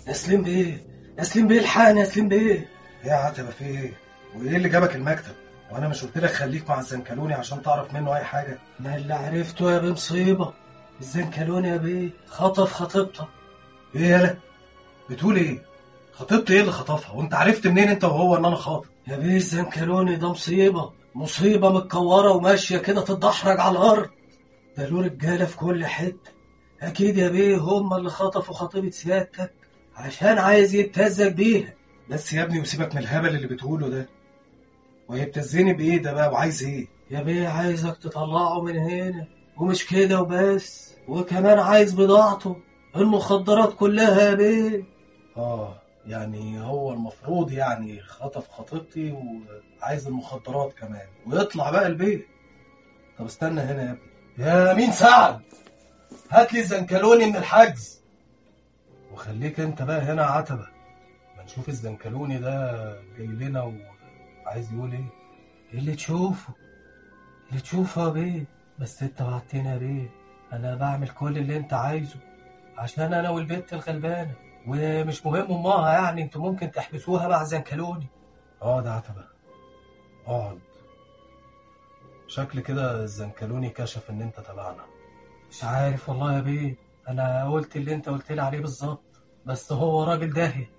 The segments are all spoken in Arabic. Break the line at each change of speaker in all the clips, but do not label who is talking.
يا سليم بيه، يا سليم بيه الحقني يا سليم بيه.
ايه يا عتبة في ايه؟ وايه اللي جابك المكتب؟ وانا مش قلت لك خليك مع الزنكلوني عشان تعرف منه اي حاجه؟
ما اللي عرفته يا بيه مصيبه. الزنكلوني يا بيه خطف خطيبته.
ايه يالا بتقول ايه؟ خطيبتي ايه اللي خطفها؟ وانت عرفت منين انت وهو ان انا خاطب؟
يا بيه الزنكلوني ده مصيبه، مصيبه متكوره وماشيه كده تتدحرج على الارض. ده له رجاله في كل حته. اكيد يا بيه هم اللي خطفوا خطيبه سيادتك عشان عايز يبتزك بيها.
بس يا ابني وسيبك من الهبل اللي بتقوله ده. وهي بتزني بايه ده بقى وعايز ايه؟
يا بيه عايزك تطلعه من هنا، ومش كده وبس، وكمان عايز بضاعته المخدرات كلها يا بيه.
يعني هو المفروض يعني خطف خطيبتي وعايز المخدرات كمان ويطلع بقى البيت. طب استنى هنا يا ابني. يا مين سعد، هات لي الزنكلوني من الحجز. وخليك انت بقى هنا عتبة، ما نشوف الزنكلوني ده جاي لنا وعايز يقول ايه.
اللي تشوفه يا بيه، بس انت وعدتني يا بيه. انا بعمل كل اللي انت عايزه عشان انا والبنت الغلبانه، ومش مهم امها، يعني انتوا ممكن تحبسوها مع زنكلوني.
اقعد عتبة اقعد. شكل كده الزنكلوني كشف ان انت تبعنا.
مش عارف والله يا بيه، انا قلت اللي انت قلت لي عليه بالظبط، بس هو راجل داهية.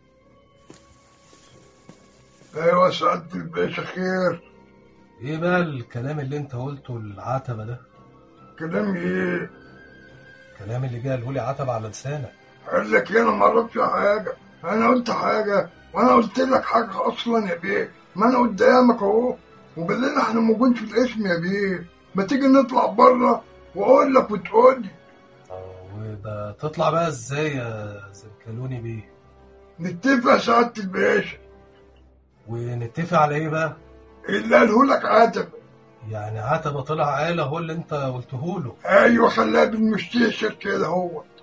ايوه سعادة الباشا خير.
ايه بقى الكلام اللي انت قلته العتبة ده؟
كلام ايه؟
الكلام اللي جه قاله لي عتبة على لسانك.
قال لك انا ما اعرفش حاجه، انا قلت حاجه وانا قلت لك حاجه اصلا يا بيه؟ ما انا قدامك اهو، وبالليل احنا موجودين في الاسم يا بيه، ما تيجي نطلع بره واقول لك وتقول لي.
وده تطلع بقى ازاي يا زنكلوني بيه؟
نتفق يا سعادة الباشا.
ونتفق على ايه بقى؟
اللي قاله لك عتبة.
يعني عتبة طلع قال اهو اللي انت قلته له؟
ايوه خلاها بالمستشر كده هو.